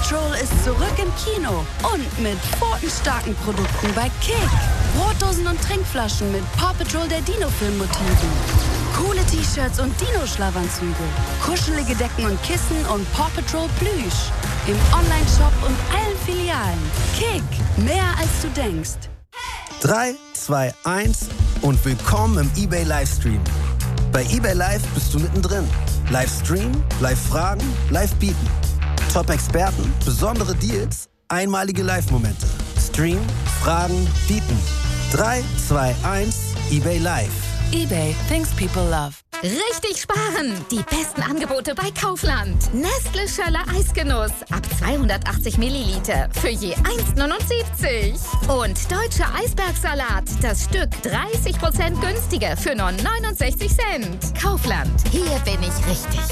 Patrol ist zurück im Kino und mit pfotenstarken Produkten bei Kick. Brotdosen und Trinkflaschen mit Paw Patrol der Dino-Film-Motiven. Coole T-Shirts und Dino-Schlafanzüge. Kuschelige Decken und Kissen und Paw Patrol Plüsch. Im Onlineshop und allen Filialen. Kick, mehr als du denkst. 3, 2, 1 und willkommen im eBay Livestream. Bei eBay Live bist du mittendrin. Livestream, Live-Fragen, Live-Bieten. Top-Experten, besondere Deals, einmalige Live-Momente. Stream, Fragen, Bieten. 3, 2, 1, eBay Live. eBay, things people love. Richtig sparen! Die besten Angebote bei Kaufland. Nestle Schöller Eisgenuss ab 280 Milliliter für je 1,79. Und deutscher Eisbergsalat, das Stück 30% günstiger für nur 69 Cent. Kaufland, hier bin ich richtig.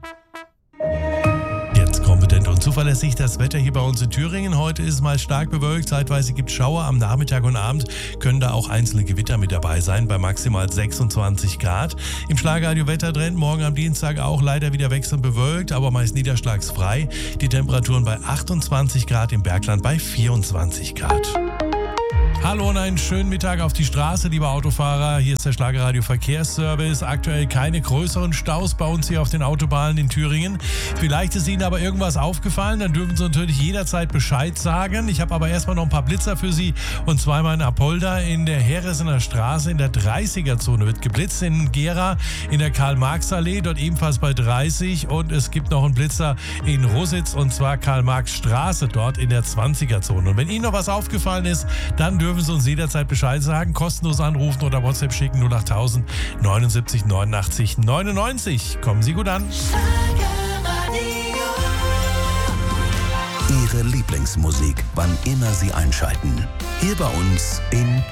Jetzt kompetent und zuverlässig das Wetter hier bei uns in Thüringen. Heute ist es mal stark bewölkt, zeitweise gibt es Schauer. Am Nachmittag und Abend können da auch einzelne Gewitter mit dabei sein, bei maximal 26 Grad. Im Schlagerradio Wettertrend morgen am Dienstag auch leider wieder wechselnd bewölkt, aber meist niederschlagsfrei. Die Temperaturen bei 28 Grad, im Bergland bei 24 Grad. Hallo und einen schönen Mittag auf die Straße, liebe Autofahrer. Hier ist der Schlagerradio Verkehrsservice. Aktuell keine größeren Staus bei uns hier auf den Autobahnen in Thüringen. Vielleicht ist Ihnen aber irgendwas aufgefallen, dann dürfen Sie natürlich jederzeit Bescheid sagen. Ich habe aber erstmal noch ein paar Blitzer für Sie, und zwar in Apolda in der Heeresener Straße in der 30er-Zone wird geblitzt, in Gera in der Karl-Marx-Allee, dort ebenfalls bei 30, und es gibt noch einen Blitzer in Rositz, und zwar Karl-Marx-Straße, dort in der 20er-Zone. Und wenn Ihnen noch was aufgefallen ist, dann dürfen Sie uns jederzeit Bescheid sagen, kostenlos anrufen oder WhatsApp schicken 08000 79 89 99. Kommen Sie gut an. Ihre Lieblingsmusik, wann immer Sie einschalten. Hier bei uns in